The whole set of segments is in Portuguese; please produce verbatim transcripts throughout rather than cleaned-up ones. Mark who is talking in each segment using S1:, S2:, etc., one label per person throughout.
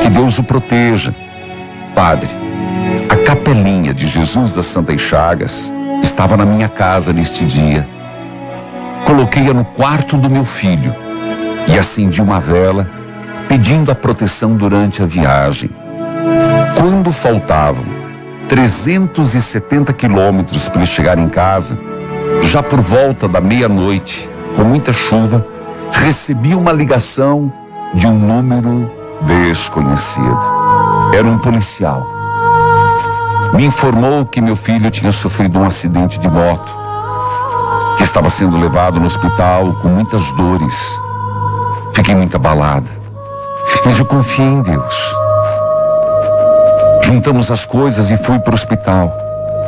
S1: Que Deus o proteja. Padre, a capelinha de Jesus das Santas Chagas estava na minha casa neste dia. Coloquei-a no quarto do meu filho e acendi uma vela, pedindo a proteção durante a viagem. Quando faltavam trezentos e setenta quilômetros para ele chegar em casa, já por volta da meia-noite, com muita chuva, recebi uma ligação de um número desconhecido. Era um policial. Me informou que meu filho tinha sofrido um acidente de moto, que estava sendo levado no hospital com muitas dores. Fiquei muito abalada, mas eu confiei em Deus. Juntamos as coisas e fui para o hospital.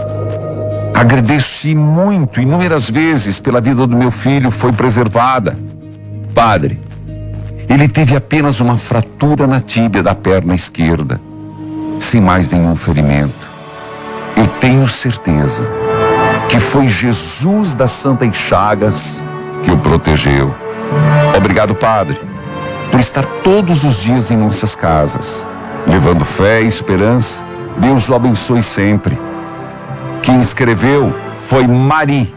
S1: Agradeci muito, inúmeras vezes, pela vida do meu filho, foi preservada. Padre, ele teve apenas uma fratura na tíbia da perna esquerda, sem mais nenhum ferimento. Eu tenho certeza que foi Jesus das Santas Chagas que o protegeu. Obrigado, Padre, por estar todos os dias em nossas casas, levando fé e esperança. Deus o abençoe sempre. Quem escreveu foi Mari.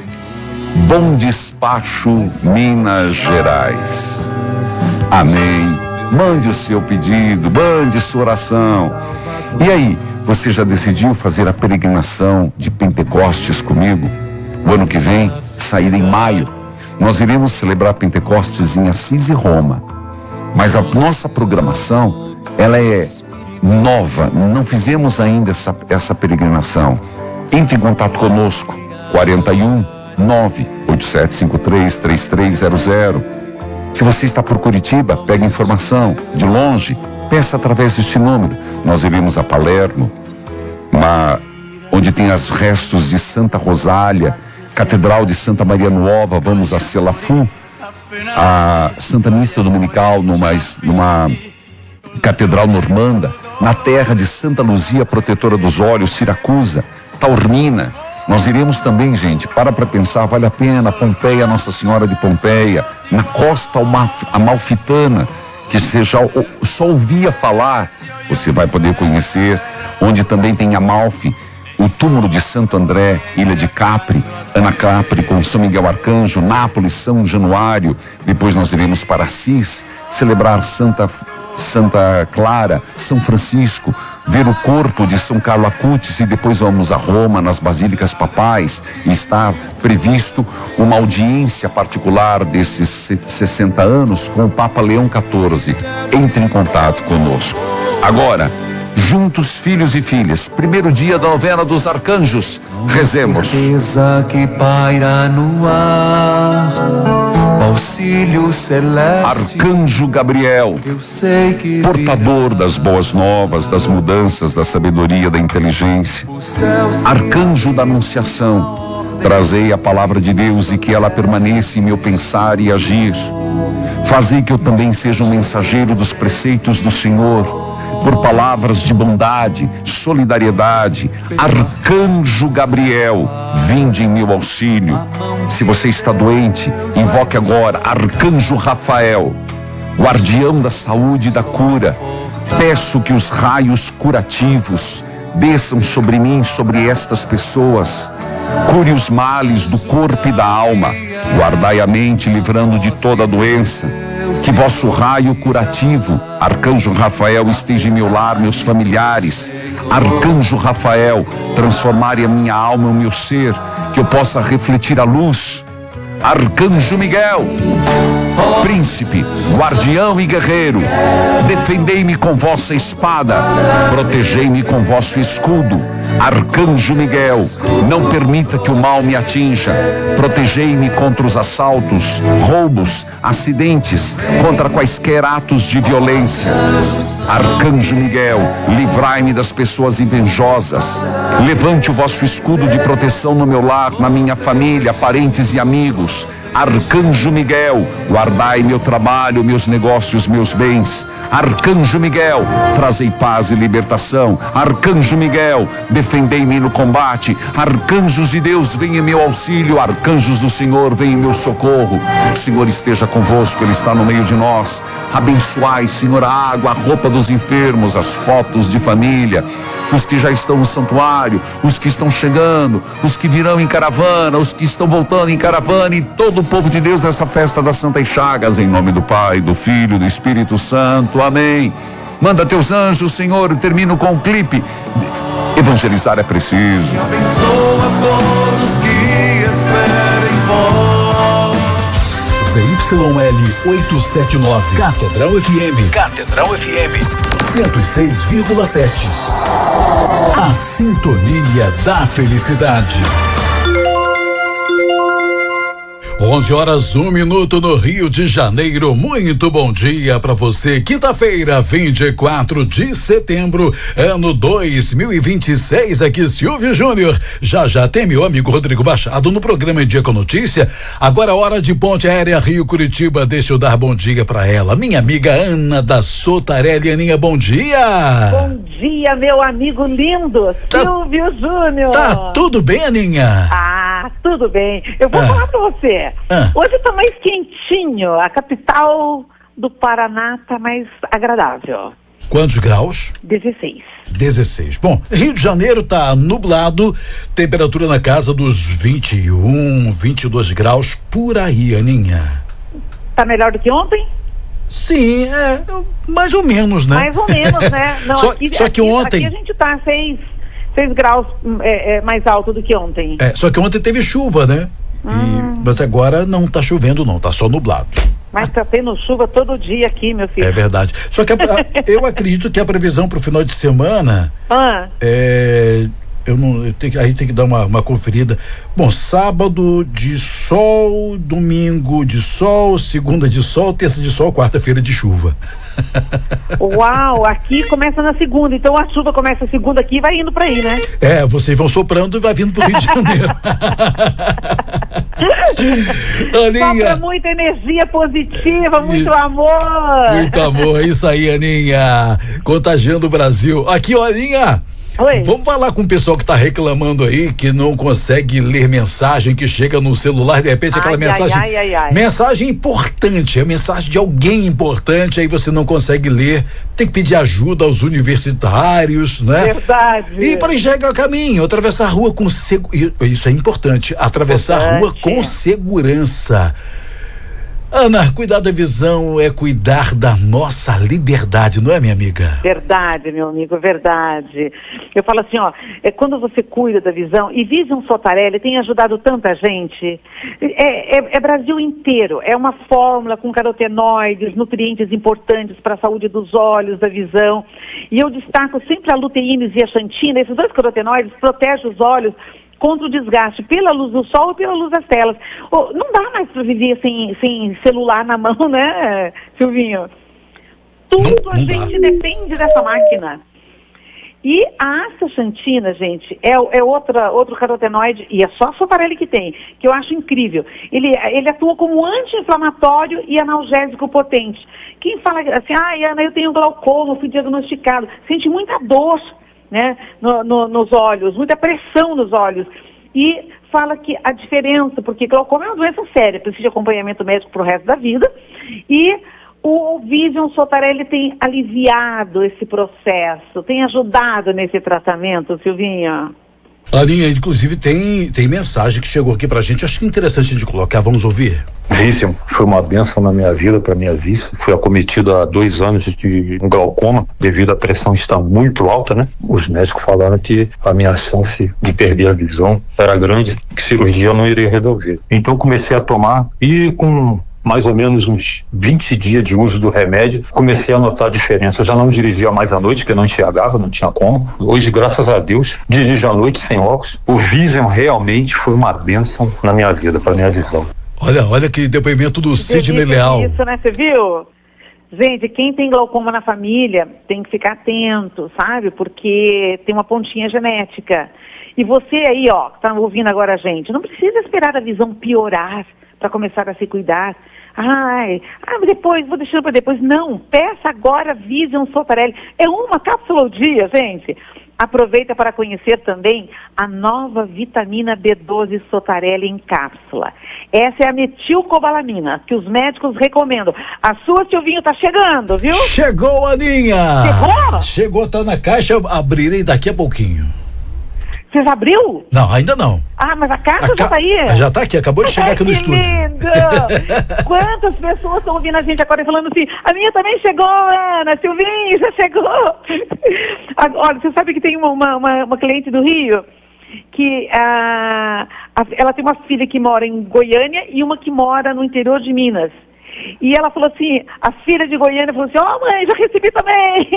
S1: Bom Despacho, Minas Gerais. Amém. Mande o seu pedido, mande sua oração. E aí, você já decidiu fazer a peregrinação de Pentecostes comigo? O ano que vem, sair em maio, nós iremos celebrar Pentecostes em Assis e Roma. Mas a nossa programação, ela é nova, não fizemos ainda essa, essa peregrinação. Entre em contato conosco, quarenta e um, nove oito sete cinco três, três três zero zero. Se você está por Curitiba, pegue informação. De longe, peça através deste número. Nós iremos a Palermo, uma, onde tem os restos de Santa Rosália, Catedral de Santa Maria Nuova. Vamos a Selafu, a Santa Missa Dominical numa, numa Catedral Normanda, na terra de Santa Luzia, protetora dos olhos, Siracusa, Taormina. Nós iremos também, gente, para para pensar, vale a pena, Pompeia, Nossa Senhora de Pompeia, na costa amalfitana, que você já só ouvia falar, você vai poder conhecer, onde também tem Amalfi, o túmulo de Santo André, Ilha de Capri, Ana Capri com São Miguel Arcanjo, Nápoles, São Januário. Depois nós iremos para Assis, celebrar Santa Santa Clara, São Francisco, ver o corpo de São Carlo Acutis, e depois vamos a Roma, nas basílicas papais, e está previsto uma audiência particular desses sessenta anos com o Papa Leão quatorze. Entre em contato conosco. Agora, juntos, filhos e filhas, primeiro dia da novena dos arcanjos, rezemos.
S2: Certeza que paira no ar, auxílio celeste.
S1: Arcanjo Gabriel,
S2: Eu sei que
S1: portador das boas novas, das mudanças, da sabedoria, da inteligência.
S2: o céu se
S1: Arcanjo da Anunciação, trazei a palavra de Deus e que ela permaneça em meu pensar e agir. Fazei que eu também seja um mensageiro dos preceitos do Senhor, por palavras de bondade, solidariedade. Arcanjo Gabriel, vinde em meu auxílio. Se você está doente, invoque agora Arcanjo Rafael, guardião da saúde e da cura. Peço que os raios curativos desçam sobre mim, sobre estas pessoas. Cure os males do corpo e da alma. Guardai a mente, livrando de toda doença. Que vosso raio curativo, Arcanjo Rafael, esteja em meu lar, meus familiares. Arcanjo Rafael, transformare a minha alma, o meu ser, que eu possa refletir a luz. Arcanjo Miguel, príncipe, guardião e guerreiro, defendei-me com vossa espada, protegei-me com vosso escudo. Arcanjo Miguel, não permita que o mal me atinja, protegei-me contra os assaltos, roubos, acidentes, contra quaisquer atos de violência. Arcanjo Miguel, livrai-me das pessoas invejosas, levante o vosso escudo de proteção no meu lar, na minha família, parentes e amigos. Arcanjo Miguel, guardai meu trabalho, meus negócios, meus bens. Arcanjo Miguel, trazei paz e libertação. Arcanjo Miguel, defendei-me no combate. Arcanjos de Deus, venham em meu auxílio. Arcanjos do Senhor, venham em meu socorro. O Senhor esteja convosco, Ele está no meio de nós. Abençoai, Senhor, a água, a roupa dos enfermos, as fotos de família, os que já estão no santuário, os que estão chegando, os que virão em caravana, os que estão voltando em caravana, e todo o povo de Deus nessa festa das Santas Chagas, em nome do Pai, do Filho e do Espírito Santo. Amém. Manda teus anjos, Senhor. Eu termino com o clipe. Evangelizar é preciso.
S2: Abençoa todos que esperam em vós.
S3: Z Y L oitocentos e setenta e nove, Catedral F M. Catedral F M cento e seis vírgula sete. A sintonia da felicidade. onze horas, um minuto no Rio de Janeiro. Muito bom dia para você. Quinta-feira, vinte e quatro de setembro, ano dois mil e vinte e seis. Aqui Silvio Júnior. Já já tem meu amigo Rodrigo Machado no programa Dia com Notícia. Agora hora de Ponte Aérea Rio Curitiba. Deixa eu dar bom dia para ela, minha amiga Ana da Sotarelli. Aninha, bom dia.
S4: Bom dia, meu amigo lindo,
S3: tá,
S4: Silvio Júnior.
S3: Tá tudo bem, Aninha?
S4: Ah, tudo bem. Eu vou
S3: ah.
S4: falar pra você.
S3: Ah.
S4: Hoje tá mais quentinho. A capital do Paraná tá mais agradável.
S3: Quantos graus?
S4: dezesseis.
S3: dezesseis. Bom, Rio de Janeiro tá nublado, temperatura na casa dos vinte e um, vinte e dois graus por aí, Aninha.
S4: Tá melhor do que ontem?
S3: Sim, é, mais ou menos, né?
S4: Mais ou menos, né? Não,
S3: só,
S4: aqui,
S3: só que
S4: aqui,
S3: ontem...
S4: aqui a gente tá seis, seis graus é, é, mais alto do que ontem.
S3: É, só que ontem teve chuva, né?
S4: Hum.
S3: E, mas agora não tá chovendo não, tá só nublado.
S4: Mas tá tendo chuva todo dia aqui, meu filho.
S3: É verdade. Só que a, a, eu acredito que a previsão pro final de semana
S4: ah.
S3: é... Eu não, eu tenho, aí tem que dar uma, uma conferida. Bom, sábado de sol, domingo de sol, segunda de sol, terça de sol, quarta-feira de chuva.
S4: Uau, aqui começa na segunda, então a chuva começa a segunda aqui e vai indo pra aí, né?
S3: É, vocês vão soprando e vai vindo pro Rio de Janeiro.
S4: Aninha, sopra muita energia positiva, muito e, amor.
S3: Muito amor, é isso aí, Aninha. Contagiando o Brasil. Aqui, ó, Aninha.
S4: Oi.
S3: Vamos falar com o pessoal que está reclamando aí, que não consegue ler mensagem que chega no celular, de repente aquela
S4: ai,
S3: mensagem,
S4: ai, ai, ai.
S3: mensagem importante, é mensagem de alguém importante, aí você não consegue ler, tem que pedir ajuda aos universitários, né?
S4: Verdade.
S3: E para enxergar o caminho, atravessar a rua com segurança, isso é importante, atravessar a rua com segurança. Ana, cuidar da visão é cuidar da nossa liberdade, não é, minha amiga?
S4: Verdade, meu amigo, verdade. Eu falo assim, ó, é quando você cuida da visão, e Vision Sotarelli tem ajudado tanta gente, é, é, é Brasil inteiro, é uma fórmula com carotenoides, nutrientes importantes para a saúde dos olhos, da visão, e eu destaco sempre a luteína e a xantina, esses dois carotenoides protegem os olhos contra o desgaste pela luz do sol e pela luz das telas. Oh, não dá mais para viver sem, sem celular na mão, né, Silvinho? Tudo não, não a gente dá. Depende dessa máquina. E a astaxantina, gente, é, é outra, outro carotenoide, e é só a Sotarelli que tem, que eu acho incrível. Ele, ele atua como anti-inflamatório e analgésico potente. Quem fala assim, ah, Ana, eu tenho glaucoma, fui diagnosticado, sente muita dor, né, no, no, nos olhos, muita pressão nos olhos, e fala que a diferença, porque glaucoma é uma doença séria, precisa de acompanhamento médico pro resto da vida, e o Vision Sotarelli tem aliviado esse processo, tem ajudado nesse tratamento, Silvinha.
S3: Aninha, inclusive tem, tem mensagem que chegou aqui pra gente, acho que é interessante de colocar, vamos ouvir?
S5: Vision foi uma bênção na minha vida, para minha vista. Fui acometido há dois anos de glaucoma, devido à pressão estar muito alta, né? Os médicos falaram que a minha chance de perder a visão era grande, que cirurgia não iria resolver. Então comecei a tomar e com mais ou menos uns vinte dias de uso do remédio, comecei a notar a diferença. Eu já não dirigia mais à noite, porque não enxergava, não tinha como. Hoje, graças a Deus, dirijo à noite sem óculos. O Vision realmente foi uma bênção na minha vida, para minha visão.
S3: Olha, olha que depoimento do Sidney Leal.
S4: Isso, né? Você viu? Gente, quem tem glaucoma na família tem que ficar atento, sabe? Porque tem uma pontinha genética. E você aí, ó, que tá ouvindo agora a gente, não precisa esperar a visão piorar para começar a se cuidar. Ai, ah, mas depois, vou deixando para depois. Não, peça agora Vision Sotarelli. É uma cápsula ao dia, gente. Aproveita para conhecer também a nova vitamina B doze Sotarelli em cápsula. Essa é a metilcobalamina, que os médicos recomendam. A sua, Silvinho, tá chegando, viu?
S3: Chegou, Aninha!
S4: Chegou?
S3: Chegou, tá na caixa, eu abrirei daqui a pouquinho.
S4: Você já abriu?
S3: Não, ainda não.
S4: Ah, mas a caixa
S3: A
S4: já
S3: ca...
S4: tá aí?
S3: Já tá aqui, acabou de chegar
S4: Ai,
S3: aqui no
S4: que
S3: estúdio.
S4: lindo! Quantas pessoas estão ouvindo a gente agora e falando assim, a minha também chegou, Ana, Silvinho, já chegou. Olha, você sabe que tem uma, uma, uma, uma cliente do Rio que ah, a, ela tem uma filha que mora em Goiânia e uma que mora no interior de Minas. E ela falou assim, a filha de Goiânia falou assim, ó oh, mãe, já recebi também.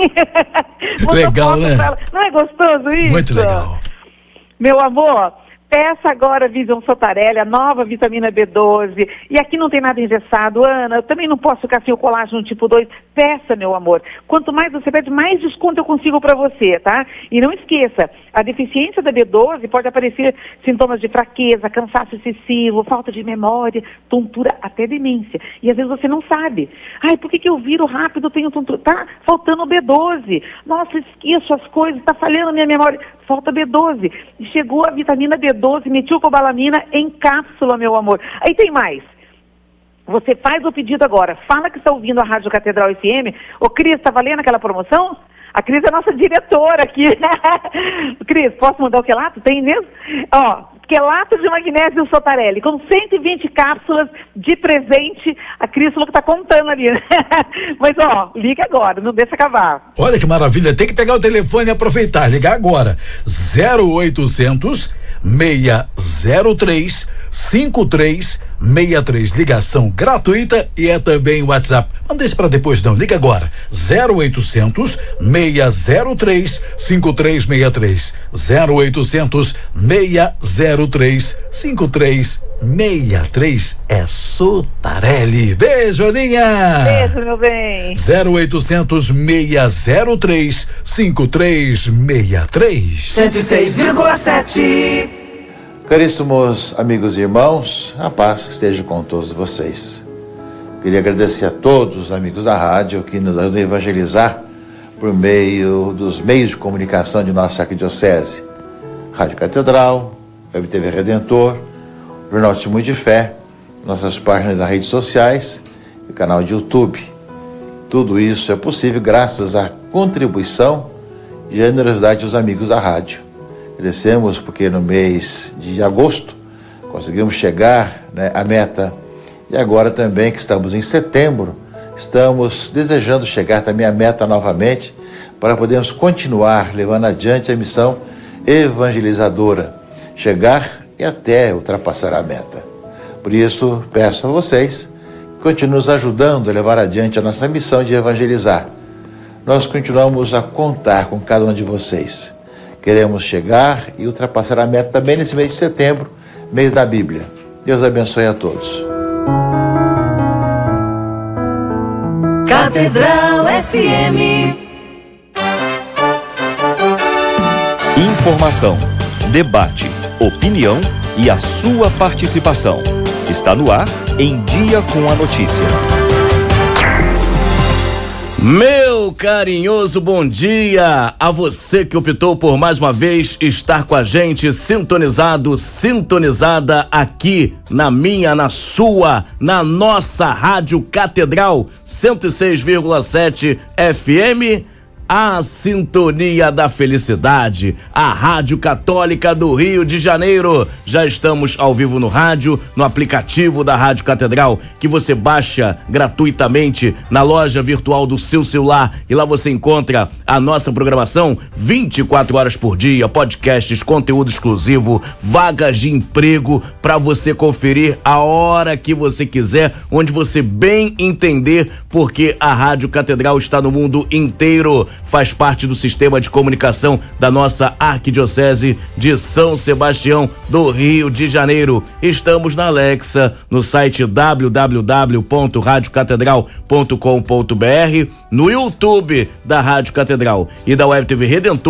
S3: Legal, né?
S4: Não é gostoso isso?
S3: Muito legal.
S4: Meu amor, peça agora a Vision Sotarelli, a nova vitamina B doze. E aqui não tem nada engessado. Ana, eu também não posso ficar sem o colágeno tipo dois. Peça, meu amor. Quanto mais você pede, mais desconto eu consigo para você, tá? E não esqueça, a deficiência da B doze pode aparecer sintomas de fraqueza, cansaço excessivo, falta de memória, tontura, até demência. E às vezes você não sabe. Ai, por que que eu viro rápido, tenho tontura? Tá faltando B doze. Nossa, esqueço as coisas, tá falhando a minha memória. Falta B doze. E chegou a vitamina B doze, metilcobalamina em cápsula, meu amor. Aí tem mais. Você faz o pedido agora. Fala que está ouvindo a Rádio Catedral F M. Ô, Cris, tá valendo aquela promoção? A Cris é nossa diretora aqui. Cris, posso mandar o quelato? Tem mesmo? Ó, quelato de magnésio Sotarelli, com cento e vinte cápsulas de presente. A Cris falou que tá contando ali. Mas, ó, liga agora, não deixa acabar.
S3: Olha que maravilha, tem que pegar o telefone e aproveitar, ligar agora. zero oitocentos, seis zero três, cinco três seis três, ligação gratuita e é também o WhatsApp. Não deixe para depois não, liga agora. zero oitocentos, seis zero três, cinco três seis três. zero oitocentos, seis zero três, cinco três seis três é Sotarelli. Beijo, Aninha.
S4: Beijo, meu bem.
S3: zero oitocentos, seis zero três, cinco três seis três.
S2: cento e seis vírgula sete.
S6: Caríssimos amigos e irmãos, a paz esteja com todos vocês. Queria agradecer a todos os amigos da rádio que nos ajudam a evangelizar por meio dos meios de comunicação de nossa arquidiocese. Rádio Catedral, Web T V Redentor, Jornal Testemunho de Fé, nossas páginas nas redes sociais e canal de YouTube. Tudo isso é possível graças à contribuição e generosidade dos amigos da rádio. Agradecemos porque no mês de agosto conseguimos chegar, né, à meta. E agora também que estamos em setembro, estamos desejando chegar também à meta novamente para podermos continuar levando adiante a missão evangelizadora, chegar e até ultrapassar a meta. Por isso, peço a vocês que continuem nos ajudando a levar adiante a nossa missão de evangelizar. Nós continuamos a contar com cada um de vocês. Queremos chegar e ultrapassar a meta também nesse mês de setembro, mês da Bíblia. Deus abençoe a todos.
S2: Catedral F M.
S7: Informação, debate, opinião e a sua participação. Está no ar em Dia com a Notícia.
S8: Meu carinhoso bom dia a você que optou por mais uma vez estar com a gente sintonizado, sintonizada aqui na minha, na sua, na nossa Rádio Catedral cento e seis vírgula sete F M. A sintonia da felicidade, a Rádio Católica do Rio de Janeiro. Já estamos ao vivo no rádio, no aplicativo da Rádio Catedral, que você baixa gratuitamente na loja virtual do seu celular, e lá você encontra a nossa programação vinte e quatro horas por dia, podcasts, conteúdo exclusivo, vagas de emprego para você conferir a hora que você quiser, onde você bem entender, porque a Rádio Catedral está no mundo inteiro. Faz parte do sistema de comunicação da nossa Arquidiocese de São Sebastião do Rio de Janeiro. Estamos na Alexa, no site w w w ponto rádio catedral ponto com ponto b r, no YouTube da Rádio Catedral e da Web T V Redentor,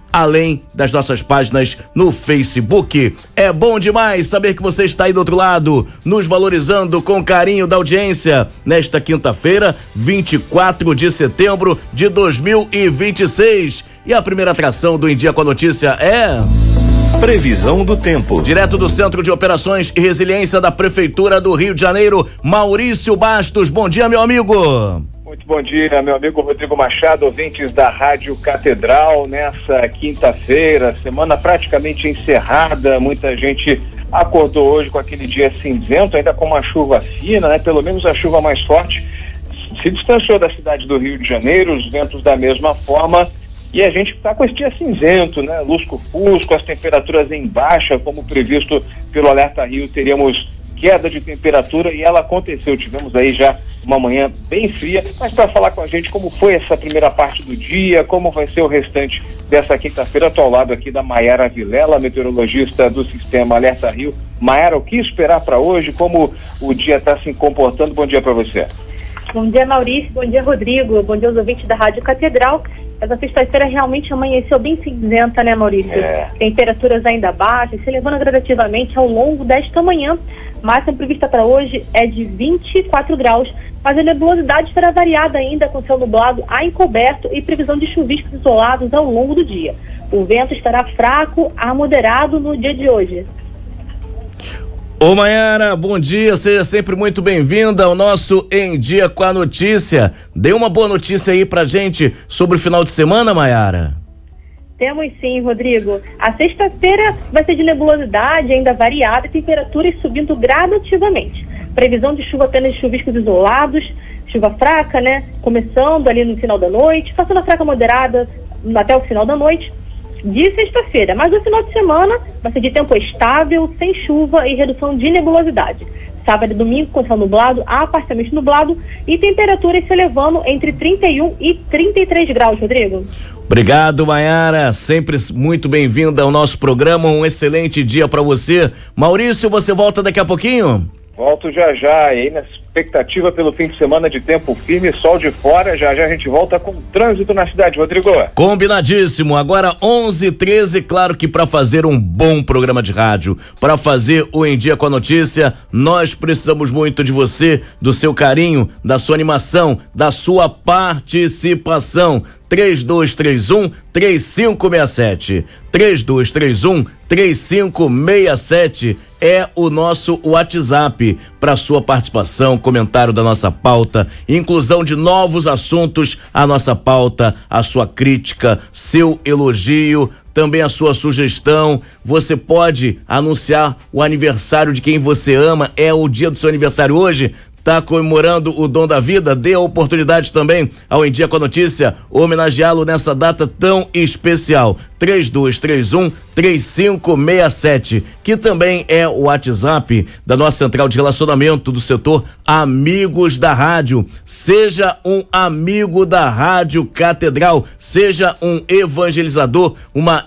S8: além das nossas páginas no Facebook. É bom demais saber que você está aí do outro lado, nos valorizando com carinho da audiência, nesta quinta-feira, vinte e quatro de setembro de dois mil e vinte e seis. E a primeira atração do Em Dia com a Notícia é...
S7: Previsão do tempo.
S8: Direto do Centro de Operações e Resiliência da Prefeitura do Rio de Janeiro, Maurício Bastos. Bom dia, meu amigo.
S9: Muito bom dia, meu amigo Rodrigo Machado, ouvintes da Rádio Catedral. Nessa quinta-feira, semana praticamente encerrada, muita gente acordou hoje com aquele dia cinzento, ainda com uma chuva fina, né? Pelo menos a chuva mais forte se distanciou da cidade do Rio de Janeiro, os ventos da mesma forma. E a gente está com esse dia cinzento, né? Lusco-fusco, as temperaturas em baixa, como previsto pelo Alerta Rio, teríamos queda de temperatura e ela aconteceu. Tivemos aí já uma manhã bem fria, mas para falar com a gente como foi essa primeira parte do dia, como vai ser o restante dessa quinta-feira, estou ao lado aqui da Maiara Vilela, meteorologista do Sistema Alerta Rio. Maiara, o que esperar para hoje? Como o dia está se comportando? Bom dia para você.
S10: Bom dia, Maurício. Bom dia, Rodrigo. Bom dia aos ouvintes da Rádio Catedral. Essa sexta-feira realmente amanheceu bem cinzenta, né, Maurício? É. Temperaturas ainda baixas, se elevando gradativamente ao longo desta manhã. Máxima prevista para hoje é de vinte e quatro graus, mas a nebulosidade estará variada ainda, com céu nublado a encoberto e previsão de chuviscos isolados ao longo do dia. O vento estará fraco a moderado no dia de hoje.
S8: Ô Maiara, bom dia, seja sempre muito bem-vinda ao nosso Em Dia com a Notícia. Dê uma boa notícia aí pra gente sobre o final de semana, Maiara.
S10: Temos sim, Rodrigo. A sexta-feira vai ser de nebulosidade ainda variada e temperaturas subindo gradativamente. Previsão de chuva apenas de chuviscos isolados, chuva fraca, né? Começando ali no final da noite, passando a fraca moderada até o final da noite. De sexta-feira, mas no final de semana vai ser de tempo estável, sem chuva e redução de nebulosidade. Sábado e domingo com céu nublado a parcialmente nublado e temperaturas se elevando entre trinta e um e trinta e três graus, Rodrigo.
S8: Obrigado, Maiara, sempre muito bem-vinda ao nosso programa, um excelente dia para você. Maurício, você volta daqui a pouquinho?
S9: Volto já já, e aí na expectativa pelo fim de semana de tempo firme, sol de fora, já já a gente volta com o trânsito na cidade, Rodrigo.
S8: Combinadíssimo, agora onze e treze, claro que para fazer um bom programa de rádio, para fazer o Em Dia com a Notícia, nós precisamos muito de você, do seu carinho, da sua animação, da sua participação. três dois três um, três cinco seis sete. três dois três um, três cinco seis sete é o nosso WhatsApp para sua participação, comentário da nossa pauta, inclusão de novos assuntos à nossa pauta, a sua crítica, seu elogio, também a sua sugestão. Você pode anunciar o aniversário de quem você ama, é o dia do seu aniversário hoje? Está comemorando o dom da vida? Dê a oportunidade também ao Em Dia com a Notícia homenageá-lo nessa data tão especial. três dois três um, três cinco seis sete, que também é o WhatsApp da nossa central de relacionamento do setor Amigos da Rádio. Seja um amigo da Rádio Catedral, seja um evangelizador, uma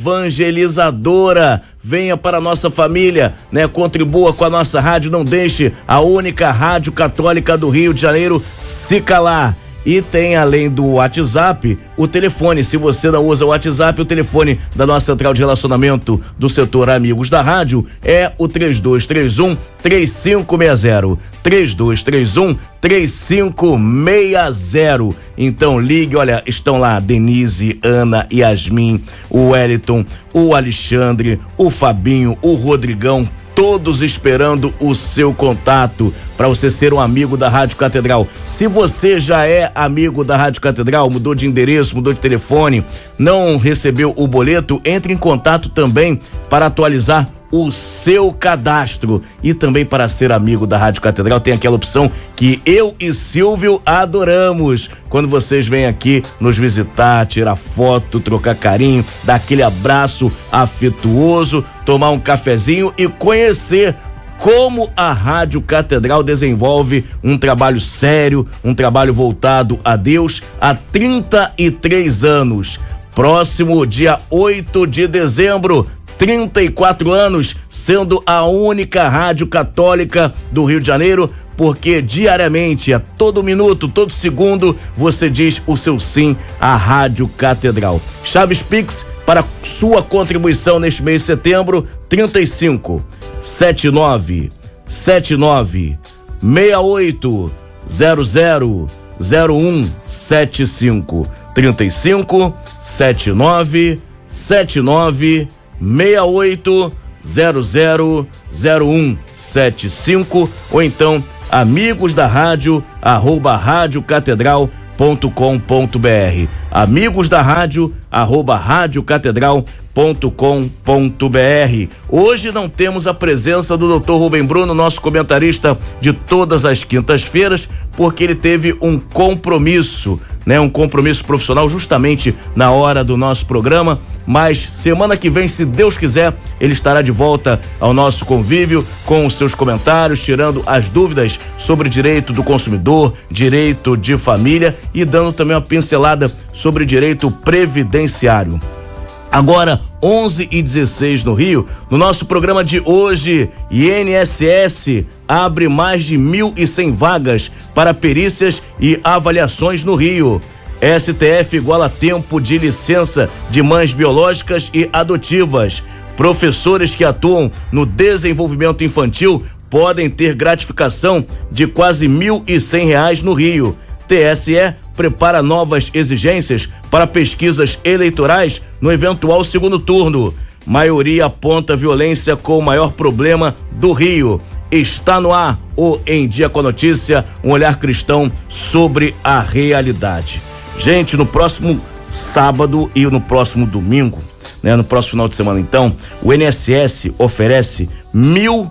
S8: evangelizadora. Venha para a nossa família, né? Contribua com a nossa rádio, não deixe a única rádio católica do Rio de Janeiro se calar. E tem, além do WhatsApp, o telefone. Se você não usa o WhatsApp, o telefone da nossa central de relacionamento do setor Amigos da Rádio é o três dois três um, três cinco seis zero. três dois três um, três cinco seis zero. Então ligue, olha, estão lá Denise, Ana, Yasmin, o Wellington, o Alexandre, o Fabinho, o Rodrigão, todos esperando o seu contato para você ser um amigo da Rádio Catedral. Se você já é amigo da Rádio Catedral, mudou de endereço, mudou de telefone, não recebeu o boleto, entre em contato também para atualizar o seu cadastro. E também para ser amigo da Rádio Catedral tem aquela opção que eu e Silvio adoramos. Quando vocês vêm aqui nos visitar, tirar foto, trocar carinho, dar aquele abraço afetuoso, tomar um cafezinho e conhecer como a Rádio Catedral desenvolve um trabalho sério, um trabalho voltado a Deus há trinta e três anos. Próximo dia oito de dezembro, trinta e quatro anos, sendo a única rádio católica do Rio de Janeiro, porque diariamente, a todo minuto, todo segundo, você diz o seu sim à Rádio Catedral. Chaves Pix Para sua contribuição neste mês de setembro, trinta e cinco, setenta e nove, setenta e nove, sessenta e oito, zero zero, zero um sete cinco, trinta e cinco, setenta e nove, setenta e nove, sessenta e oito, zero zero, zero um sete cinco, ou então amigos da rádio arroba rádio catedral ponto com ponto br, amigos da rádio arroba rádio catedral ponto com ponto br. Hoje não temos a presença do doutor Rubem Bruno, nosso comentarista de todas as quintas-feiras, porque ele teve um compromisso, né? Um compromisso profissional justamente na hora do nosso programa, mas semana que vem, se Deus quiser, ele estará de volta ao nosso convívio com os seus comentários, tirando as dúvidas sobre direito do consumidor, direito de família e dando também uma pincelada sobre direito previdenciário. Agora, onze e dezesseis no Rio, no nosso programa de hoje, I N S S abre mais de mil e cem vagas para perícias e avaliações no Rio. S T F iguala tempo de licença de mães biológicas e adotivas. Professores que atuam no desenvolvimento infantil podem ter gratificação de quase mil e cem reais no Rio. T S E prepara novas exigências para pesquisas eleitorais no eventual segundo turno. Maioria aponta violência como o maior problema do Rio. Está no ar o Em Dia com a Notícia, um olhar cristão sobre a realidade. Gente, no próximo sábado e no próximo domingo, né, no próximo final de semana então, o I N S S oferece mil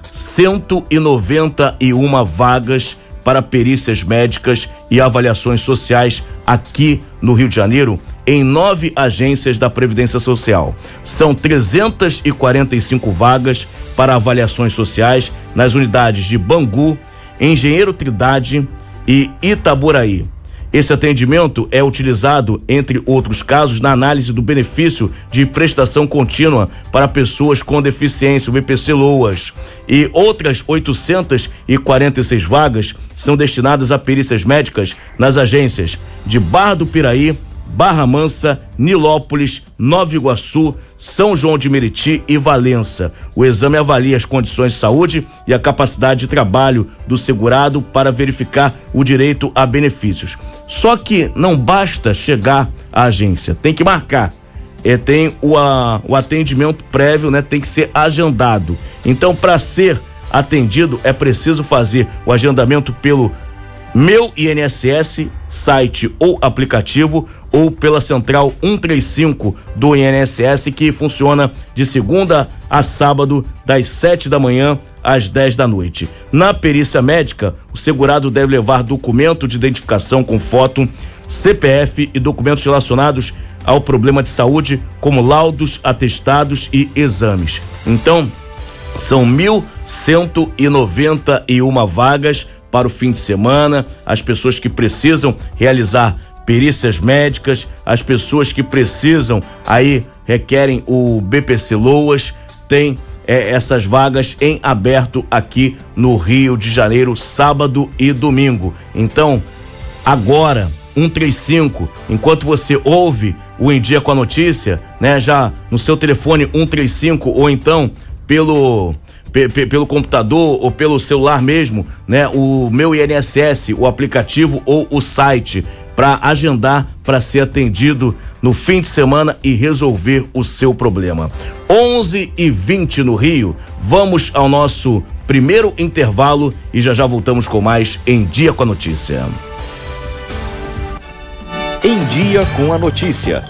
S8: cento e noventa e uma vagas para perícias médicas e avaliações sociais aqui no Rio de Janeiro, em nove agências da Previdência Social. São trezentas e quarenta e cinco vagas para avaliações sociais nas unidades de Bangu, Engenheiro Trindade e Itaboraí. Esse atendimento é utilizado, entre outros casos, na análise do benefício de prestação contínua para pessoas com deficiência, o B P C LOAS. E outras oitocentas e quarenta e seis vagas são destinadas a perícias médicas nas agências de Barra do Piraí, Barra Mansa, Nilópolis, Nova Iguaçu, São João de Meriti e Valença. O exame avalia as condições de saúde e a capacidade de trabalho do segurado para verificar o direito a benefícios. Só que não basta chegar à agência, tem que marcar. É, tem o, a, o atendimento prévio, né? Tem que ser agendado. Então, para ser atendido, é preciso fazer o agendamento pelo Meu I N S S, site ou aplicativo, ou pela central cento e trinta e cinco do I N S S, que funciona de segunda a sábado, das sete da manhã às dez da noite. Na perícia médica, o segurado deve levar documento de identificação com foto, C P F e documentos relacionados ao problema de saúde, como laudos, atestados e exames. Então, são mil cento e noventa e uma vagas para o fim de semana, as pessoas que precisam realizar perícias médicas, as pessoas que precisam aí requerem o B P C LOAS, tem é, essas vagas em aberto aqui no Rio de Janeiro, sábado e domingo. Então, agora, cento e trinta e cinco, enquanto você ouve o Em Dia com a Notícia, né, já no seu telefone cento e trinta e cinco, ou então pelo pelo computador ou pelo celular mesmo, né? O Meu I N S S, o aplicativo ou o site, para agendar para ser atendido no fim de semana e resolver o seu problema. onze e vinte no Rio, vamos ao nosso primeiro intervalo e já já voltamos com mais Em Dia com a Notícia.
S7: Em Dia com a Notícia.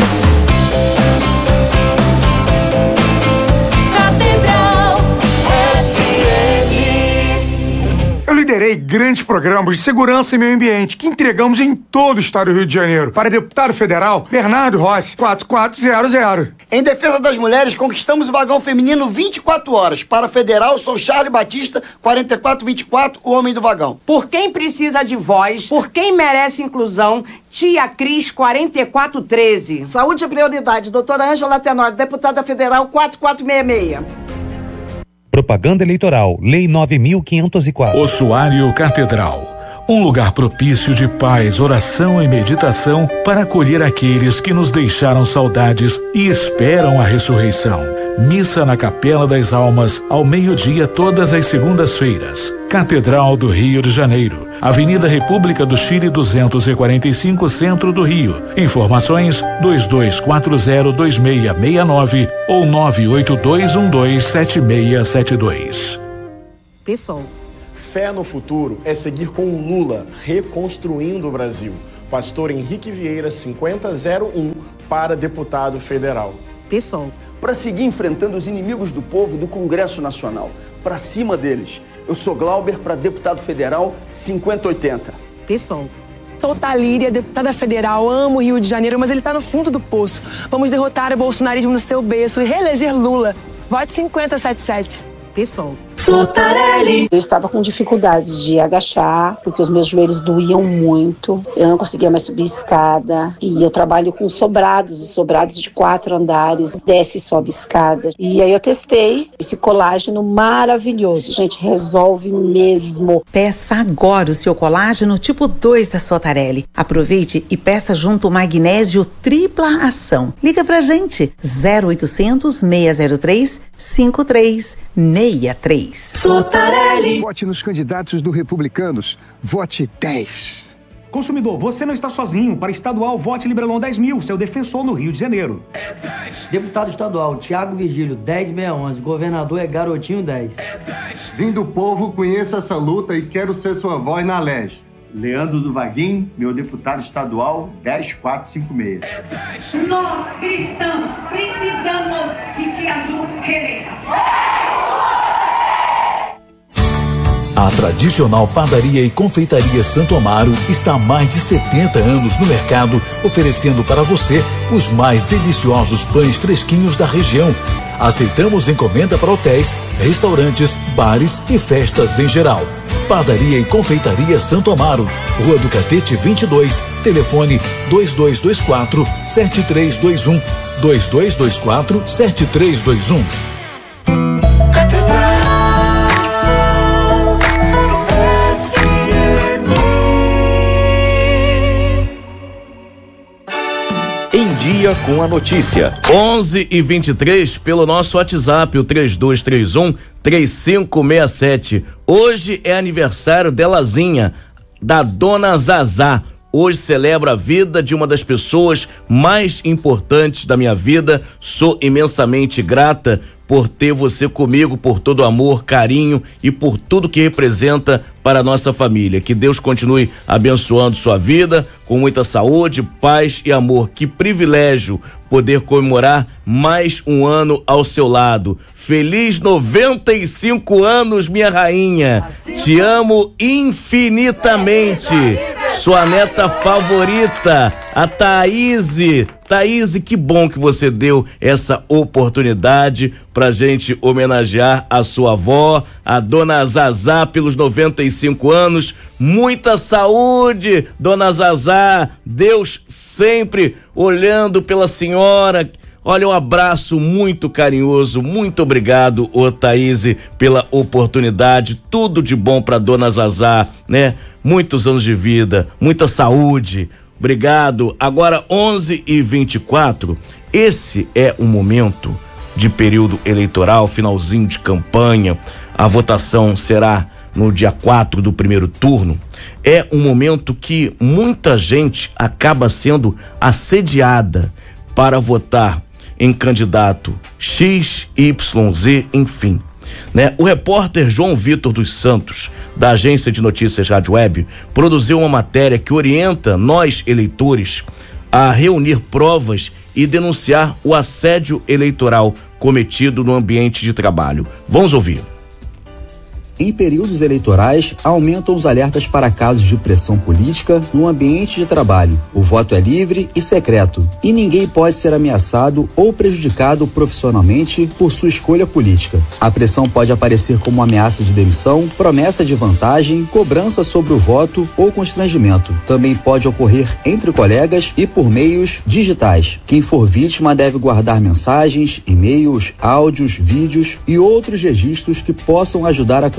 S11: Eu liderei grandes programas de segurança e meio ambiente que entregamos em todo o estado do Rio de Janeiro. Para deputado federal, Bernardo Rossi, quatro quatro zero zero.
S12: Em defesa das mulheres, conquistamos o vagão feminino vinte e quatro horas. Para federal, sou Charles Batista, quarenta e quatro vinte e quatro, o homem do vagão.
S13: Por quem precisa de voz, por quem merece inclusão, Tia Cris, quarenta e quatro treze.
S14: Saúde e prioridade, doutora Ângela Tenor, deputada federal, quatro quatro seis seis.
S15: Propaganda eleitoral, Lei nove mil quinhentos e quatro.
S3: Ossuário Catedral,
S15: um lugar propício de paz, oração e meditação para acolher aqueles que nos deixaram saudades e esperam a ressurreição. Missa na Capela das Almas, ao meio-dia, todas as segundas-feiras. Catedral do Rio de Janeiro, Avenida República do Chile duzentos e quarenta e cinco, Centro do Rio. Informações dois dois quatro zero dois seis seis nove ou nove oito dois um dois sete seis sete dois.
S16: Pessoal, fé no futuro é seguir com o Lula, reconstruindo o Brasil. Pastor Henrique Vieira, cinquenta zero um, para deputado federal.
S17: Pessoal, para seguir enfrentando os inimigos do povo do Congresso Nacional, para cima deles. Eu sou Glauber, para deputado federal, cinquenta oitenta.
S16: Pessoal.
S18: Sou Talíria, deputada federal, amo o Rio de Janeiro, mas ele tá no fundo do poço. Vamos derrotar o bolsonarismo no seu berço e reeleger Lula. Vote cinquenta setenta e sete.
S16: Pessoal.
S19: Sotarelli. Eu estava com dificuldades de agachar, porque os meus joelhos doíam muito. Eu não conseguia mais subir escada. E eu trabalho com sobrados, e sobrados de quatro andares. Desce e sobe escada. E aí eu testei esse colágeno maravilhoso. Gente, resolve mesmo.
S20: Peça agora o seu colágeno tipo dois da Sotarelli. Aproveite e peça junto o magnésio tripla ação. Liga pra gente. zero oitocentos, seis zero três, cinco três seis três.
S21: Sotarelli. Vote nos candidatos do Republicanos. Vote dez.
S22: Consumidor, você não está sozinho. Para estadual, vote Librelon dez mil, seu defensor no Rio de Janeiro.
S23: É dez. Deputado estadual, Tiago Vigílio, dez mil seiscentos e onze. Governador é Garotinho, dez.
S24: É dez. Vim do povo, conheço essa luta e quero ser sua voz na L E G. Leandro do Vaguinho, meu deputado estadual, dez quatro cinco seis.
S2: É dez. Nós, cristãos, precisamos de que a Ju reeleja.
S25: A tradicional padaria e confeitaria Santo Amaro está há mais de setenta anos no mercado, oferecendo para você os mais deliciosos pães fresquinhos da região. Aceitamos encomenda para hotéis, restaurantes, bares e festas em geral. Padaria e confeitaria Santo Amaro, Rua do Catete vinte e dois, telefone dois dois dois quatro, sete três dois um, dois dois dois quatro, sete três dois um.
S7: Em Dia com a Notícia.
S8: onze e vinte e três pelo nosso WhatsApp, o três dois três um, três cinco seis sete. Hoje é aniversário delazinha, da Dona Zazá. Hoje celebro a vida de uma das pessoas mais importantes da minha vida. Sou imensamente grata por ter você comigo, por todo o amor, carinho e por tudo que representa para a nossa família. Que Deus continue abençoando sua vida com muita saúde, paz e amor. Que privilégio poder comemorar mais um ano ao seu lado. Feliz noventa e cinco anos, minha rainha. Te amo infinitamente. Sua neta favorita, a Thaíse. Thaíse, que bom que você deu essa oportunidade pra gente homenagear a sua avó, a Dona Zazá, pelos noventa e cinco anos. Muita saúde, Dona Zazá. Deus sempre olhando pela senhora. Olha, um abraço muito carinhoso, muito obrigado, ô Thaíse, pela oportunidade, tudo de bom pra Dona Zazá, né? Muitos anos de vida, muita saúde, obrigado. Agora onze e vinte e quatro, esse é um momento de período eleitoral, finalzinho de campanha, a votação será no dia quatro do primeiro turno. É um momento que muita gente acaba sendo assediada para votar em candidato X, Y, Z, enfim, né? O repórter João Vitor dos Santos, da agência de notícias Rádio Web, produziu uma matéria que orienta nós, eleitores, a reunir provas e denunciar o assédio eleitoral cometido no ambiente de trabalho. Vamos ouvir.
S26: Em períodos eleitorais, aumentam os alertas para casos de pressão política no ambiente de trabalho. O voto é livre e secreto, e ninguém pode ser ameaçado ou prejudicado profissionalmente por sua escolha política. A pressão pode aparecer como ameaça de demissão, promessa de vantagem, cobrança sobre o voto ou constrangimento. Também pode ocorrer entre colegas e por meios digitais. Quem for vítima deve guardar mensagens, e-mails, áudios, vídeos e outros registros que possam ajudar a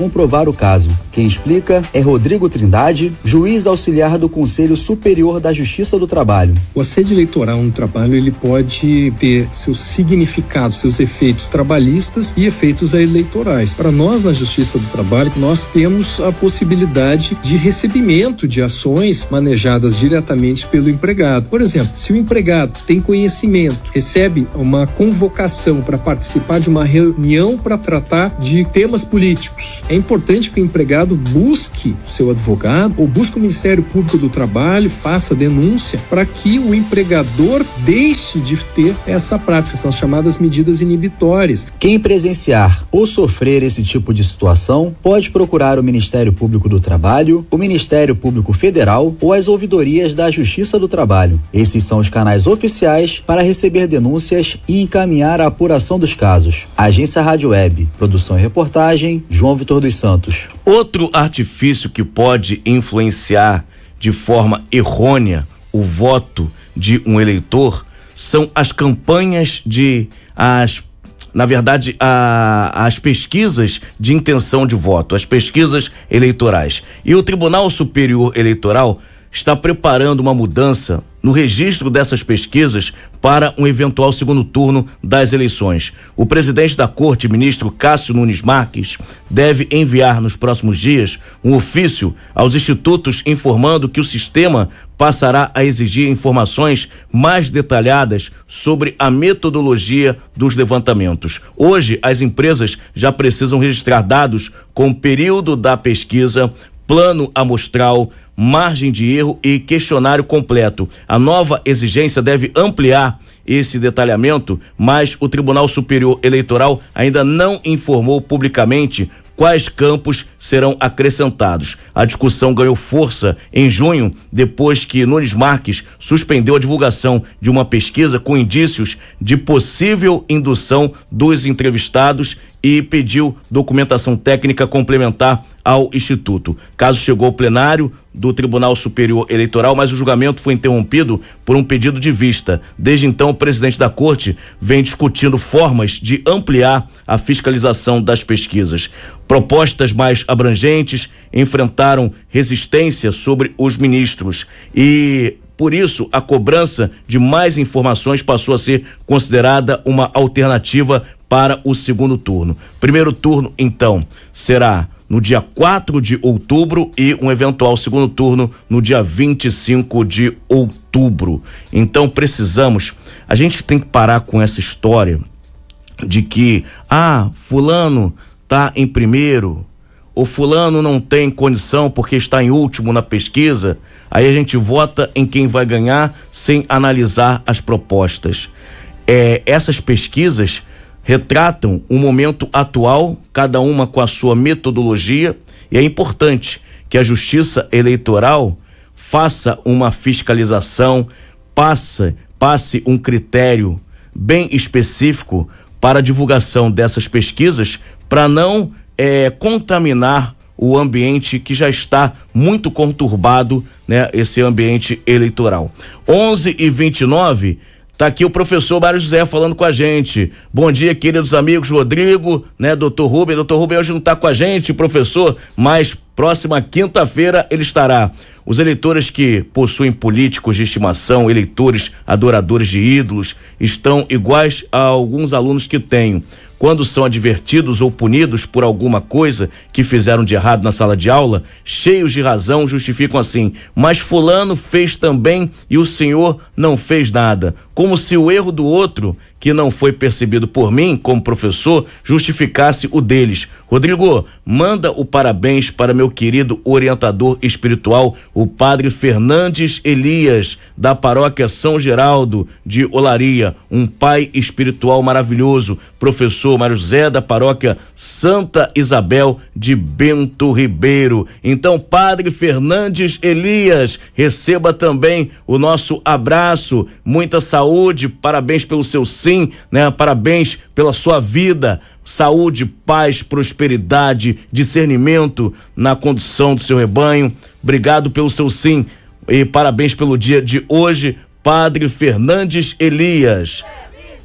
S26: comprovar o caso. Quem explica é Rodrigo Trindade, juiz auxiliar do Conselho Superior da Justiça do Trabalho.
S1: O assédio eleitoral no trabalho, ele pode ter seus significados, seus efeitos trabalhistas e efeitos eleitorais. Para nós, na Justiça do Trabalho, nós temos a possibilidade de recebimento de ações manejadas diretamente pelo empregado. Por exemplo, se o empregado tem conhecimento, recebe uma convocação para participar de uma reunião para tratar de temas políticos, é importante que o empregado busque o seu advogado ou busque o Ministério Público do Trabalho, faça denúncia para que o empregador deixe de ter essa prática, são chamadas medidas inibitórias.
S26: Quem presenciar ou sofrer esse tipo de situação pode procurar o Ministério Público do Trabalho, o Ministério Público Federal ou as ouvidorias da Justiça do Trabalho. Esses são os canais oficiais para receber denúncias e encaminhar a apuração dos casos. Agência Rádio Web, produção e reportagem, João Vitor dos Santos.
S8: Outro artifício que pode influenciar de forma errônea o voto de um eleitor são as campanhas de as na verdade, a, as pesquisas de intenção de voto, as pesquisas eleitorais. E o Tribunal Superior Eleitoral está preparando uma mudança no registro dessas pesquisas para um eventual segundo turno das eleições. O presidente da Corte, ministro Cássio Nunes Marques, deve enviar nos próximos dias um ofício aos institutos informando que o sistema passará a exigir informações mais detalhadas sobre a metodologia dos levantamentos. Hoje, as empresas já precisam registrar dados com o período da pesquisa, plano amostral, margem de erro e questionário completo. A nova exigência deve ampliar esse detalhamento, mas o Tribunal Superior Eleitoral ainda não informou publicamente quais campos serão acrescentados. A discussão ganhou força em junho, depois que Nunes Marques suspendeu a divulgação de uma pesquisa com indícios de possível indução dos entrevistados e pediu documentação técnica complementar ao Instituto. O caso chegou ao plenário do Tribunal Superior Eleitoral, mas o julgamento foi interrompido por um pedido de vista. Desde então, o presidente da Corte vem discutindo formas de ampliar a fiscalização das pesquisas. Propostas mais abrangentes enfrentaram resistência sobre os ministros e, por isso, a cobrança de mais informações passou a ser considerada uma alternativa para o segundo turno. Primeiro turno, então, será no dia quatro de outubro e um eventual segundo turno no dia vinte e cinco de outubro. Então precisamos, a gente tem que parar com essa história de que, ah, fulano tá em primeiro, ou fulano não tem condição porque está em último na pesquisa, aí a gente vota em quem vai ganhar sem analisar as propostas. É, essas pesquisas retratam o momento atual, cada uma com a sua metodologia, e é importante que a Justiça Eleitoral faça uma fiscalização, passe, passe um critério bem específico para a divulgação dessas pesquisas, para não é, contaminar o ambiente que já está muito conturbado, né, esse ambiente eleitoral. onze e vinte e nove. Tá aqui o professor Mário José falando com a gente. Bom dia, queridos amigos. Rodrigo, né, doutor Rubem. doutor Rubem hoje não tá com a gente, professor, mas próxima quinta-feira ele estará. Os eleitores que possuem políticos de estimação, eleitores adoradores de ídolos, estão iguais a alguns alunos que tenho. Quando são advertidos ou punidos por alguma coisa que fizeram de errado na sala de aula, cheios de razão, justificam assim: mas fulano fez também e o senhor não fez nada. Como se o erro do outro, que não foi percebido por mim como professor, justificasse o deles. Rodrigo, manda o parabéns para meu querido orientador espiritual, o padre Fernandes Elias, da paróquia São Geraldo de Olaria, um pai espiritual maravilhoso. Professor Mário José, da paróquia Santa Isabel de Bento Ribeiro. Então, padre Fernandes Elias, receba também o nosso abraço, muita saúde, parabéns pelo seu sim, né? Parabéns pela sua vida, saúde, paz, prosperidade, discernimento na condução do seu rebanho. Obrigado pelo seu sim e parabéns pelo dia de hoje, padre Fernandes Elias.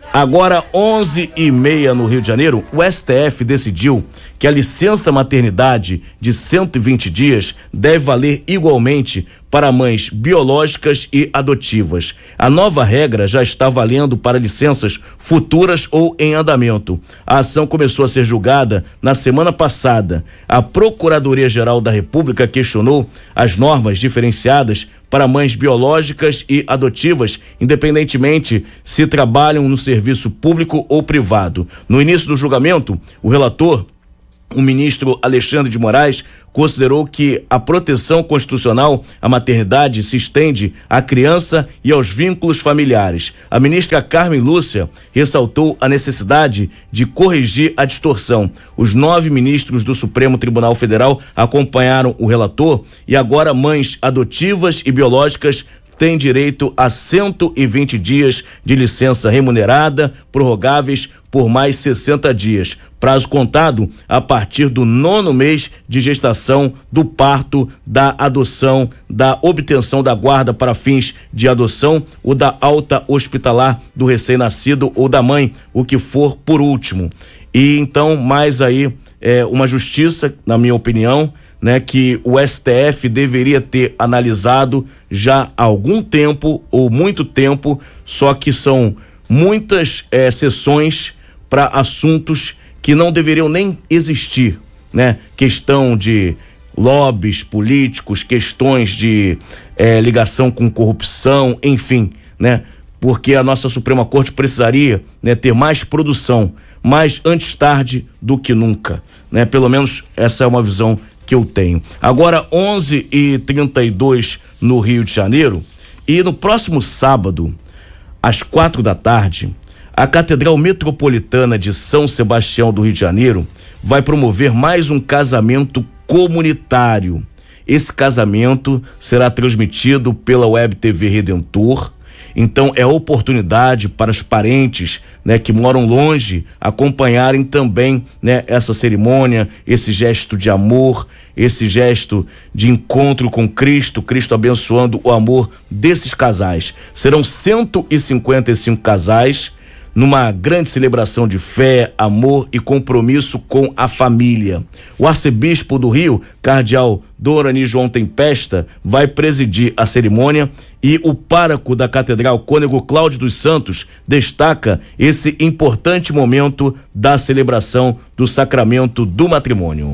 S8: Agora, onze e meia no Rio de Janeiro, o S T F decidiu que a licença maternidade de cento e vinte dias deve valer igualmente para mães biológicas e adotivas. A nova regra já está valendo para licenças futuras ou em andamento. A ação começou a ser julgada na semana passada. A Procuradoria-Geral da República questionou as normas diferenciadas para mães biológicas e adotivas, independentemente se trabalham no serviço público ou privado. No início do julgamento, o relator, o ministro Alexandre de Moraes, considerou que a proteção constitucional à maternidade se estende à criança e aos vínculos familiares. A ministra Carmen Lúcia ressaltou a necessidade de corrigir a distorção. Os nove ministros do Supremo Tribunal Federal acompanharam o relator e agora mães adotivas e biológicas têm direito a cento e vinte dias de licença remunerada, prorrogáveis por mais sessenta dias. Prazo contado a partir do nono mês de gestação, do parto, da adoção, da obtenção da guarda para fins de adoção ou da alta hospitalar do recém-nascido ou da mãe, o que for por último. E então, mais aí, é uma justiça, na minha opinião, né, que o S T F deveria ter analisado já há algum tempo ou muito tempo, só que são muitas é, sessões para assuntos que não deveriam nem existir, né? Questão de lobbies políticos, questões de é, ligação com corrupção, enfim, né? Porque a nossa Suprema Corte precisaria, né, ter mais produção, mais antes tarde do que nunca, né? Pelo menos essa é uma visão que eu tenho. Agora, onze e trinta e dois no Rio de Janeiro, e no próximo sábado, às quatro da tarde, a Catedral Metropolitana de São Sebastião do Rio de Janeiro vai promover mais um casamento comunitário. Esse casamento será transmitido pela Web T V Redentor. Então é oportunidade para os parentes, né, que moram longe acompanharem também, né, essa cerimônia, esse gesto de amor, esse gesto de encontro com Cristo, Cristo abençoando o amor desses casais. Serão cento e cinquenta e cinco casais numa grande celebração de fé, amor e compromisso com a família. O arcebispo do Rio, cardeal Dorani João Tempesta, vai presidir a cerimônia e o pároco da Catedral, cônego Cláudio dos Santos, destaca esse importante momento da celebração do sacramento do matrimônio.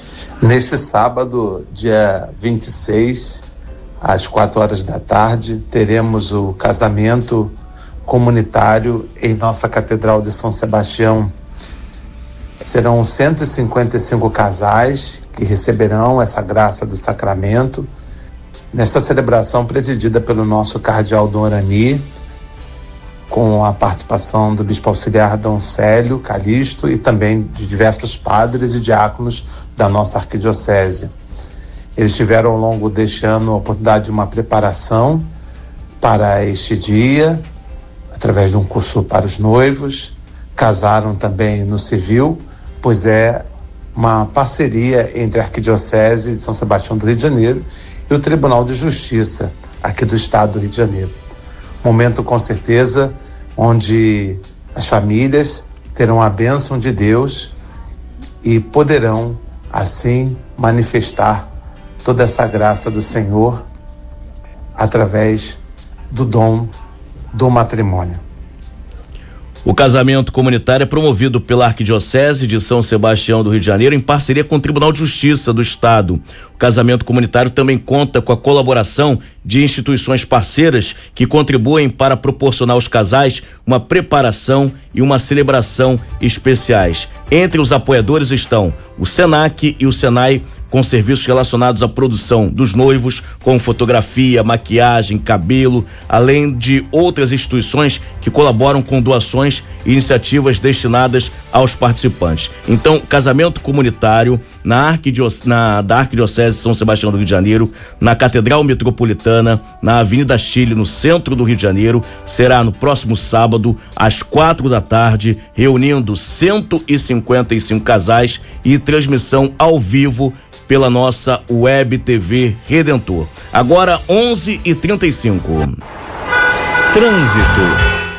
S4: Neste sábado, dia vinte e seis, às quatro horas da tarde, teremos o casamento comunitário em nossa Catedral de São Sebastião. Serão cento e cinquenta e cinco casais que receberão essa graça do sacramento nessa celebração presidida pelo nosso cardeal Dorani, com a participação do bispo auxiliar Dom Célio Calixto e também de diversos padres e diáconos da nossa arquidiocese. Eles tiveram ao longo deste ano a oportunidade de uma preparação para este dia, através de um curso para os noivos, casaram também no civil, pois é uma parceria entre a Arquidiocese de São Sebastião do Rio de Janeiro e o Tribunal de Justiça aqui do Estado do Rio de Janeiro. Momento, com certeza, onde as famílias terão a bênção de Deus e poderão, assim, manifestar toda essa graça do Senhor através do dom do matrimônio.
S8: O casamento comunitário é promovido pela Arquidiocese de São Sebastião do Rio de Janeiro em parceria com o Tribunal de Justiça do Estado. O casamento comunitário também conta com a colaboração de instituições parceiras que contribuem para proporcionar aos casais uma preparação e uma celebração especiais. Entre os apoiadores estão o SENAC e o SENAI, com serviços relacionados à produção dos noivos, com fotografia, maquiagem, cabelo, além de outras instituições que colaboram com doações e iniciativas destinadas aos participantes. Então, casamento comunitário na, Arquidiocese, na da Arquidiocese de São Sebastião do Rio de Janeiro, na Catedral Metropolitana, na Avenida Chile, no centro do Rio de Janeiro, será no próximo sábado, às quatro da tarde, reunindo cento e cinquenta e cinco casais e transmissão ao vivo pela nossa Web T V Redentor. Agora onze e trinta e cinco.
S7: Trânsito.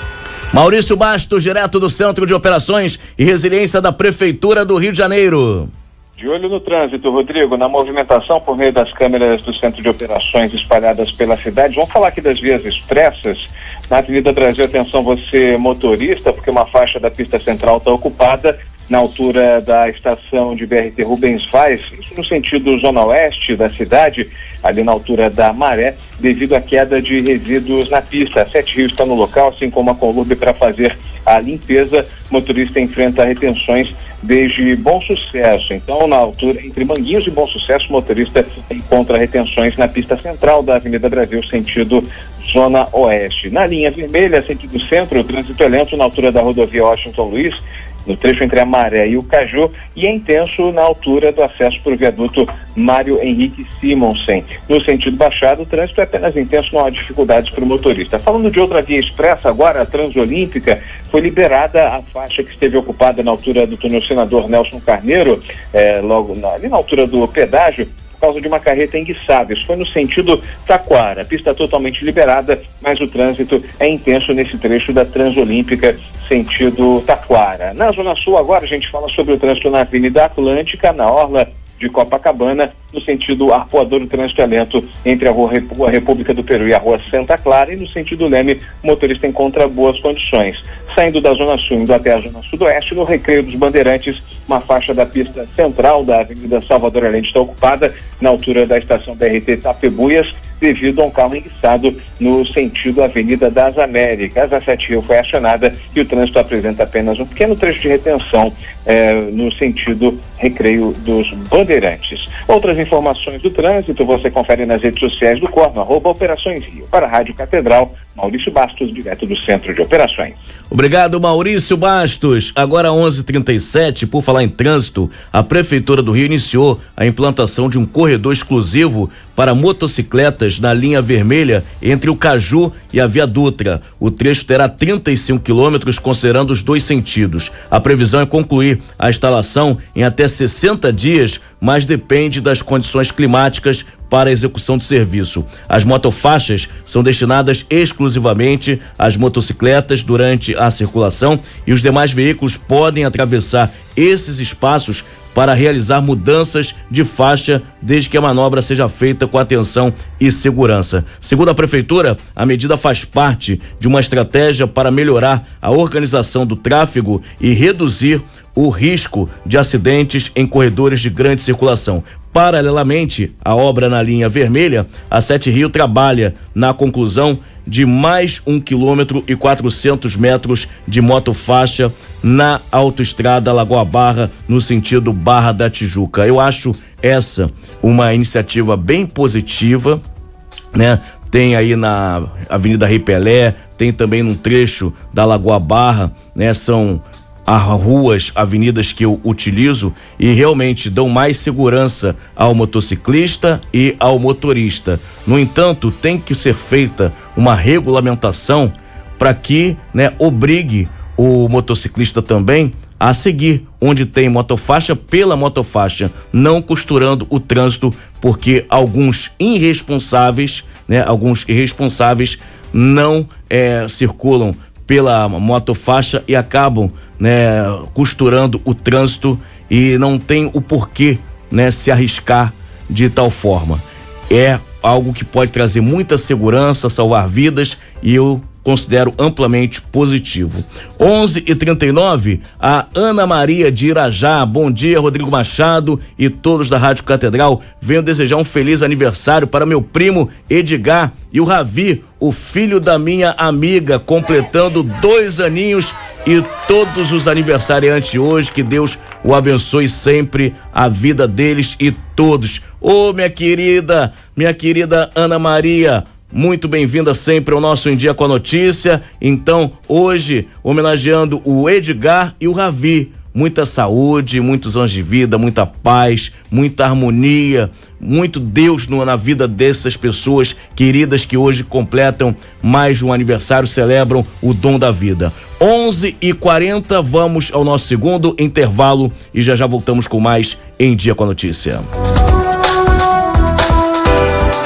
S8: Maurício Bastos, direto do Centro de Operações e Resiliência da Prefeitura do Rio de Janeiro.
S5: De olho no trânsito, Rodrigo, na movimentação por meio das câmeras do Centro de Operações espalhadas pela cidade. Vamos falar aqui das vias expressas. Na Avenida Brasil, atenção você motorista, porque uma faixa da pista central está ocupada na altura da estação de B R T Rubens Vaz, isso no sentido zona oeste da cidade, ali na altura da Maré, devido à queda de resíduos na pista. A Sete Rios está no local, assim como a Conlurb, para fazer a limpeza. O motorista enfrenta retenções desde Bom Sucesso. Então, na altura, entre Manguinhos e Bom Sucesso, o motorista encontra retenções na pista central da Avenida Brasil, sentido zona oeste. Na linha vermelha, sentido centro, o trânsito é lento na altura da rodovia Washington Luiz, no trecho entre a Maré e o Caju, e é intenso na altura do acesso para o viaduto Mário Henrique Simonsen. No sentido baixado, o trânsito é apenas intenso, não há dificuldades para o motorista. Falando de outra via expressa, agora a Transolímpica, foi liberada a faixa que esteve ocupada na altura do túnel Senador Nelson Carneiro, eh, logo na, ali na altura do pedágio, por causa de uma carreta enguiçada. Isso foi no sentido Taquara. A pista totalmente liberada, mas o trânsito é intenso nesse trecho da Transolímpica, sentido Taquara. Na Zona Sul, agora a gente fala sobre o trânsito na Avenida Atlântica, na orla de Copacabana, no sentido Arpoador, o trânsito é lento entre a Rua República do Peru e a Rua Santa Clara, e no sentido Leme, o motorista encontra boas condições. Saindo da Zona Sul, indo até a Zona Sudoeste, no Recreio dos Bandeirantes, uma faixa da pista central da Avenida Salvador Allende está ocupada, na altura da estação B R T Tapebuias, devido a um carro enguiçado no sentido Avenida das Américas. A Sete Rio foi acionada e o trânsito apresenta apenas um pequeno trecho de retenção eh, no sentido Recreio dos Bandeirantes. Outras informações do trânsito você confere nas redes sociais do Corno, arroba Operações Rio. Para a Rádio Catedral, Maurício Bastos, direto do Centro de Operações.
S8: Obrigado, Maurício Bastos. Agora onze e trinta e sete, por falar em trânsito, a Prefeitura do Rio iniciou a implantação de um corredor exclusivo para motocicletas na linha vermelha entre o Caju e a Via Dutra. O trecho terá trinta e cinco quilômetros, considerando os dois sentidos. A previsão é concluir a instalação em até sessenta dias, mas depende das condições climáticas para a execução do serviço. As motofaixas são destinadas exclusivamente às motocicletas durante a circulação, e os demais veículos podem atravessar esses espaços para realizar mudanças de faixa, desde que a manobra seja feita com atenção e segurança. Segundo a Prefeitura, a medida faz parte de uma estratégia para melhorar a organização do tráfego e reduzir o risco de acidentes em corredores de grande circulação. Paralelamente à obra na linha vermelha, a Sete Rio trabalha na conclusão de mais um quilômetro e quatrocentos metros de motofaixa na autoestrada Lagoa Barra, no sentido Barra da Tijuca. Eu acho essa uma iniciativa bem positiva, né? Tem aí na Avenida Rei Pelé, tem também num trecho da Lagoa Barra, né? São as ruas, avenidas que eu utilizo e realmente dão mais segurança ao motociclista e ao motorista. No entanto, tem que ser feita uma regulamentação para que, né, obrigue o motociclista também a seguir onde tem motofaixa pela motofaixa, não costurando o trânsito, porque alguns irresponsáveis, né, alguns irresponsáveis não é, circulam pela motofaixa e acabam, né, costurando o trânsito e não tem o porquê, né, se arriscar de tal forma. É algo que pode trazer muita segurança, salvar vidas, e eu considero amplamente positivo. onze e trinta e nove, a Ana Maria de Irajá. Bom dia, Rodrigo Machado e todos da Rádio Catedral. Venho desejar um feliz aniversário para meu primo Edgar e o Ravi, o filho da minha amiga, completando dois aninhos, e todos os aniversariantes hoje, que Deus o abençoe sempre, a vida deles e todos. Ô, minha querida, minha querida Ana Maria, muito bem-vinda sempre ao nosso Em Dia com a Notícia. Então, hoje, homenageando o Edgar e o Ravi. Muita saúde, muitos anos de vida, muita paz, muita harmonia, muito Deus no, na vida dessas pessoas queridas que hoje completam mais um aniversário, celebram o dom da vida. onze e quarenta, vamos ao nosso segundo intervalo e já já voltamos com mais Em Dia com a Notícia.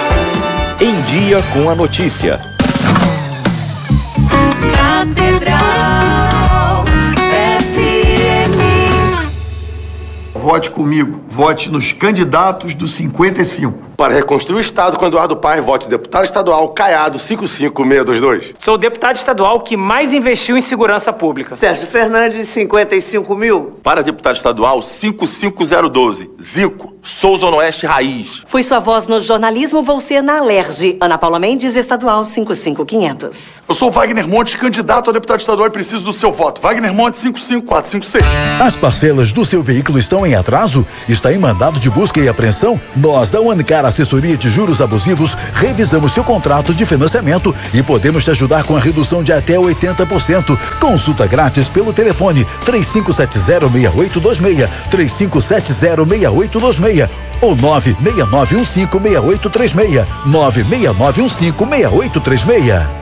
S7: Em Dia com a Notícia.
S2: Catedral.
S6: vote comigo. Vote nos candidatos do cinquenta e cinco.
S9: Para reconstruir o Estado com Eduardo Paes, vote deputado estadual Caiado cinco cinco seis dois dois.
S10: Sou o deputado estadual que mais investiu em segurança pública.
S11: Sérgio Fernandes, cinquenta e cinco mil.
S9: Para deputado estadual cinco cinco zero doze. Zico, Souza Oeste Raiz.
S12: Fui sua voz no jornalismo, vou ser na Alerj. Ana Paula Mendes, estadual cinco cinco quinhentos.
S9: Eu sou Wagner Montes, candidato a deputado estadual e preciso do seu voto. Wagner Montes, cinco cinco quatro cinco seis.
S25: As parcelas do seu veículo estão em atraso? Está em mandado de busca e apreensão? Nós da Unicar Assessoria de Juros Abusivos revisamos seu contrato de financiamento e podemos te ajudar com a redução de até oitenta por cento. Consulta grátis pelo telefone três cinco sete zero seis oito dois seis, três cinco sete zero seis oito dois seis ou nove seis nove um cinco seis oito três seis, nove seis nove um cinco seis oito três seis.